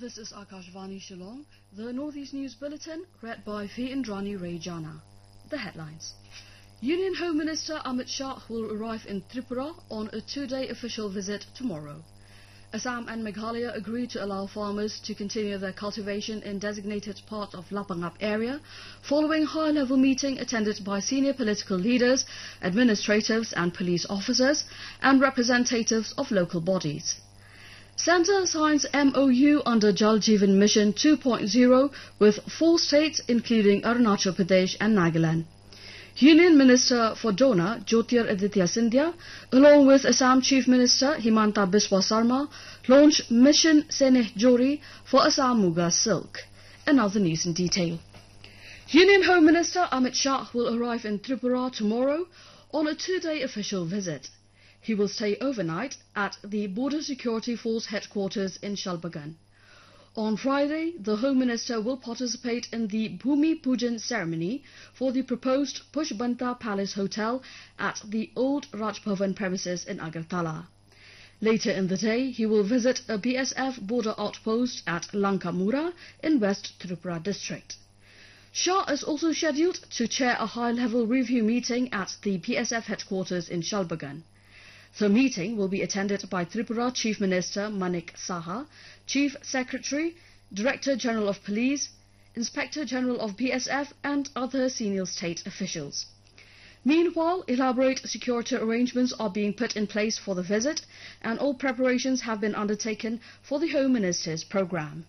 This is Akashvani Shillong, the Northeast News Bulletin, read by Indrani Rejana. The headlines. Union Home Minister Amit Shah will arrive in Tripura on a two-day official visit tomorrow. Assam and Meghalaya agreed to allow farmers to continue their cultivation in designated part of Lapangap area, following high-level meeting attended by senior political leaders, administrators and police officers, and representatives of local bodies. Centre signs MOU under Jal Jeevan Mission 2.0 with 4 states including Arunachal Pradesh and Nagaland. Union Minister for Dona, Jyotiraditya Scindia, along with Assam Chief Minister Himanta Biswa Sarma, launched Mission Seneh Jori for Assam Muga Silk. Another news in detail. Union Home Minister Amit Shah will arrive in Tripura tomorrow on a 2-day official visit. He will stay overnight at the Border Security Force headquarters in Shalbagan. On Friday, the Home Minister will participate in the Bhumi Pujan ceremony for the proposed Pushbanta Palace Hotel at the old Raj Bhavan premises in Agartala. Later in the day, he will visit a BSF border outpost at Lankamura in West Tripura district. Shah is also scheduled to chair a high-level review meeting at the PSF headquarters in Shalbagan. The meeting will be attended by Tripura Chief Minister Manik Saha, Chief Secretary, Director General of Police, Inspector General of BSF and other senior state officials. Meanwhile, elaborate security arrangements are being put in place for the visit and all preparations have been undertaken for the Home Minister's programme.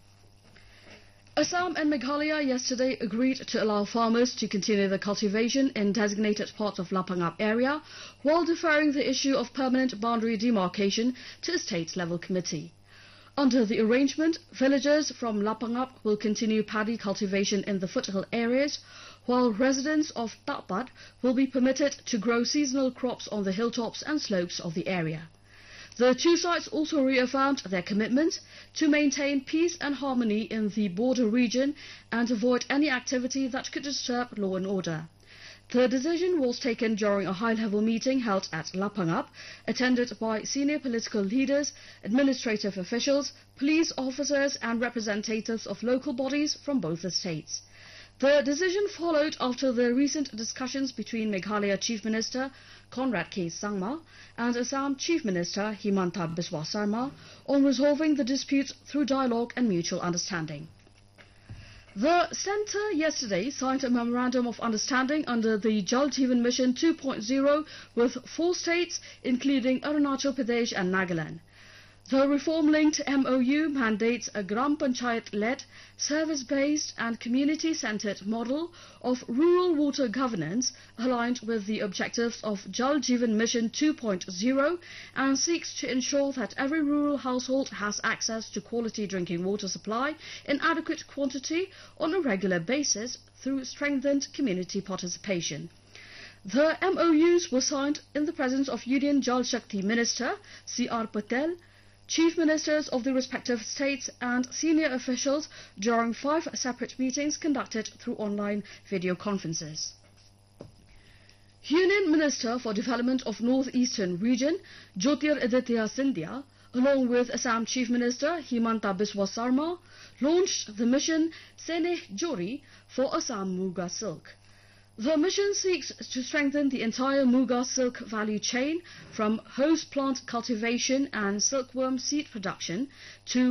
Assam and Meghalaya yesterday agreed to allow farmers to continue their cultivation in designated parts of Lapangap area while deferring the issue of permanent boundary demarcation to a state-level committee. Under the arrangement, villagers from Lapangap will continue paddy cultivation in the foothill areas, while residents of Tapat will be permitted to grow seasonal crops on the hilltops and slopes of the area. The two sides also reaffirmed their commitment to maintain peace and harmony in the border region and avoid any activity that could disturb law and order. The decision was taken during a high-level meeting held at Lapangap, attended by senior political leaders, administrative officials, police officers and representatives of local bodies from both the states. The decision followed after the recent discussions between Meghalaya Chief Minister Conrad K. Sangma and Assam Chief Minister Himanta Biswa Sarma on resolving the disputes through dialogue and mutual understanding. The Centre yesterday signed a Memorandum of Understanding under the Jal Jeevan Mission 2.0 with 4 states including Arunachal Pradesh and Nagaland. The reform-linked MOU mandates a Gram Panchayat-led, service-based and community-centred model of rural water governance aligned with the objectives of Jal Jeevan Mission 2.0 and seeks to ensure that every rural household has access to quality drinking water supply in adequate quantity on a regular basis through strengthened community participation. The MOUs were signed in the presence of Union Jal Shakti Minister C.R. Patel, Chief Ministers of the respective states and senior officials during 5 separate meetings conducted through online video conferences. Union Minister for Development of North-Eastern Region, Jyotiraditya Scindia, along with Assam Chief Minister Himanta Biswa Sarma, launched the mission Seneh Jori for Assam Muga Silk. The mission seeks to strengthen the entire Muga silk value chain from host plant cultivation and silkworm seed production to